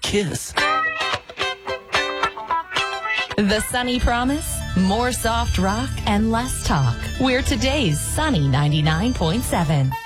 kiss. The Sunny Promise? More soft rock and less talk. We're today's Sunny 99.7.